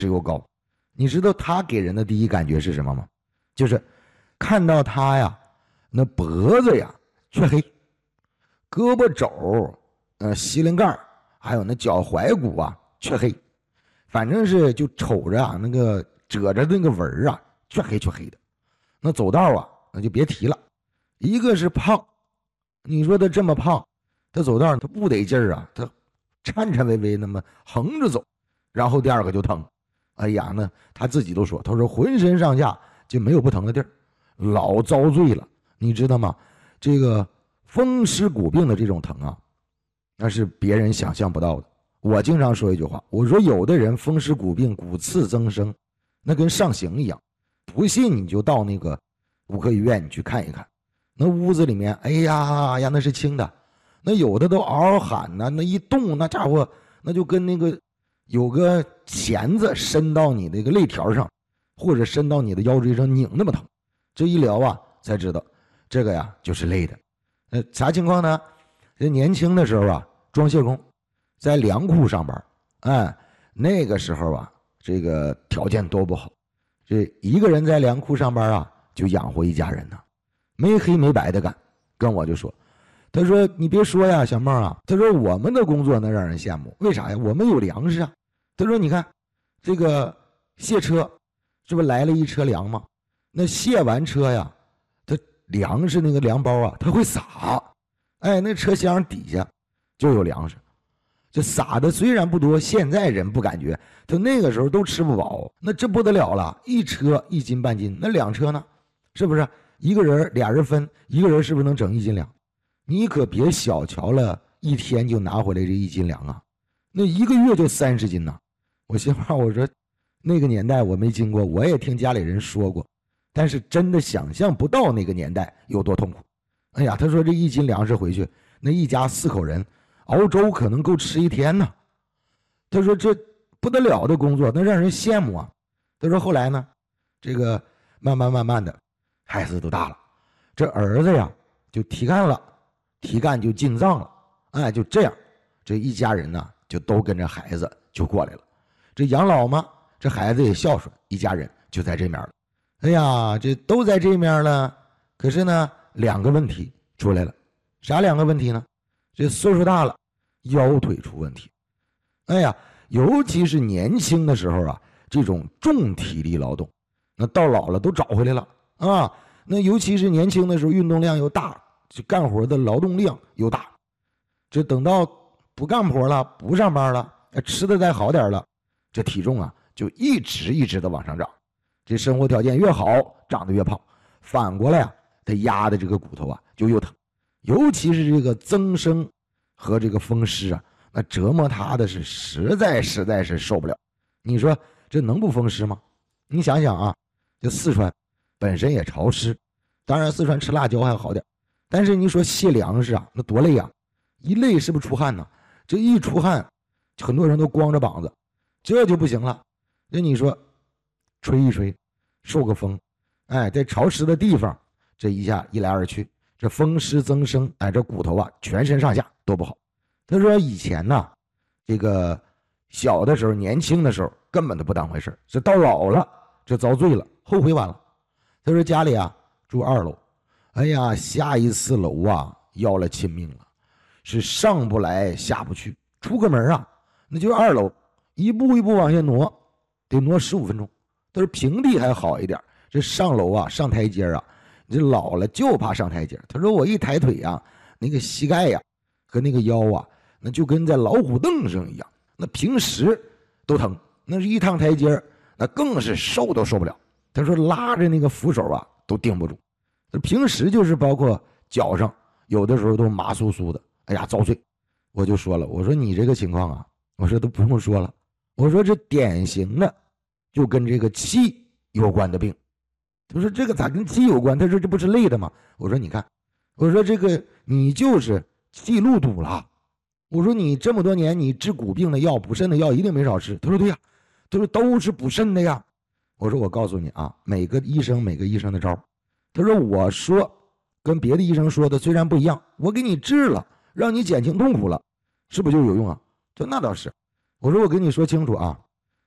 值又高。你知道他给人的第一感觉是什么吗？就是看到他呀，那脖子呀黢黑，胳膊肘膝盖盖还有那脚踝骨啊黢黑，反正是就瞅着啊那个褶着那个纹啊黢黑的。那走道啊那就别提了，一个是胖，你说他这么胖，他走道他不得劲儿啊，他颤颤巍巍那么横着走。然后第二个就疼，哎呀，那他自己都说，他说浑身上下就没有不疼的地儿，老遭罪了，你知道吗？这个风湿骨病的这种疼啊，那是别人想象不到的。我经常说一句话，我说有的人风湿骨病骨刺增生，那跟上刑一样，不信你就到那个骨科医院你去看一看，那屋子里面哎呀那是轻的，那有的都嗷嗷喊呢，那一动那家伙那就跟那个有个钳子伸到你那个肋条上，或者伸到你的腰椎上拧那么疼。这一聊啊才知道这个呀就是累的。啥情况呢？这年轻的时候啊装卸工，在粮库上班，哎，那个时候啊这个条件多不好，这一个人在粮库上班啊就养活一家人呢，没黑没白的干。跟我就说，他说你别说呀小孟啊，他说我们的工作能让人羡慕，为啥呀？我们有粮食啊。他说你看这个卸车这不来了一车粮吗？那卸完车呀，他粮食那个粮包啊他会撒，哎，那车厢底下就有粮食，这撒的虽然不多，现在人不感觉，他那个时候都吃不饱，那这不得了了，一车1斤半斤，那2车呢，是不是一个人俩人分，一个人是不是能整1斤粮？你可别小瞧了一天就拿回来这1斤粮啊，那1个月就30斤呢。我心话我说那个年代我没经过，我也听家里人说过，但是真的想象不到那个年代有多痛苦。哎呀，他说这1斤粮食回去，那一家4口人熬粥可能够吃1天呢。他说这不得了的工作，那让人羡慕啊。他说后来呢，这个慢慢的孩子都大了，这儿子呀就提干了，提干就进藏了，哎，就这样这一家人呢就都跟着孩子就过来了。这养老嘛，这孩子也孝顺，一家人就在这面了。哎呀，这都在这面了，可是呢2个问题出来了。啥2个问题呢？这岁数大了，腰腿出问题。哎呀，尤其是年轻的时候啊，这种重体力劳动，那到老了都找回来了啊。那尤其是年轻的时候运动量又大，这干活的劳动量又大，这等到不干活了，不上班了，吃的再好点了，这体重啊就一直的往上涨，这生活条件越好长得越胖，反过来啊他压的这个骨头啊就又疼，尤其是这个增生和这个风湿啊，那折磨他的是实在是受不了。你说这能不风湿吗？你想想啊，这四川本身也潮湿，当然四川吃辣椒还好点，但是你说卸粮食啊那多累啊，一累是不是出汗呢？这一出汗很多人都光着膀子，这就不行了。那你说吹一吹受个风，哎，在潮湿的地方这一下一来二去，这风湿增生，哎，这骨头啊全身上下都不好。他说以前呢这个小的时候年轻的时候根本都不当回事，这到老了这遭罪了，后悔晚了。他说家里啊住2楼，哎呀下一次楼啊要了亲命了，是上不来下不去，出个门啊那就2楼，一步一步往下挪，得挪15分钟。他说平地还好一点，这上楼啊上台阶啊，这老了就怕上台阶。他说我一抬腿啊，那个膝盖呀和那个腰啊，那就跟在老虎凳上一样，那平时都疼，那是一趟台阶那更是受都受不了。他说拉着那个扶手啊都顶不住，平时就是包括脚上有的时候都麻酥酥的，哎呀遭罪。我就说了，我说你这个情况啊，我说都不用说了，我说这典型的就跟这个气有关的病。他说这个咋跟气有关？他说这不是累的吗？我说你看，我说这个你就是气路堵了。我说你这么多年你治骨病的药补肾的药一定没少吃。他说对呀，他说都是补肾的呀。我说我告诉你啊，每个医生的招。他说我说跟别的医生说的虽然不一样，我给你治了，让你减轻痛苦了，是不是就有用啊？他说那倒是。我说我跟你说清楚啊，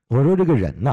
我说这个人呐，